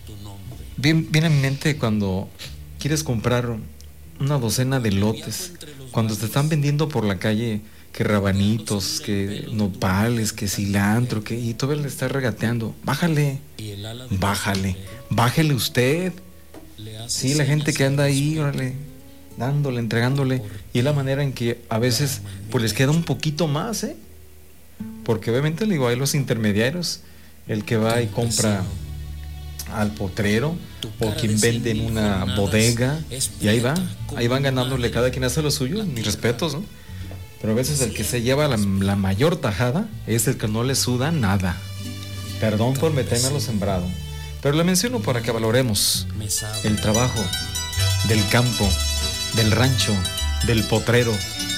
viene a mi mente cuando quieres comprar una docena de lotes, cuando te están vendiendo por la calle que rabanitos, que nopales, que cilantro, y todavía le estás regateando. Bájale, bájele usted. Sí, la gente que anda ahí, órale, dándole, entregándole, y es la manera en que a veces pues les queda un poquito más, porque obviamente le digo, hay los intermediarios, el que va y compra al potrero o quien vende en una bodega, y ahí van ganándole, cada quien hace lo suyo, mis respetos, ¿no? Pero a veces el que se lleva la mayor tajada es el que no le suda nada. Perdón por meterme a lo sembrado, pero le menciono para que valoremos el trabajo del campo, del rancho, del potrero,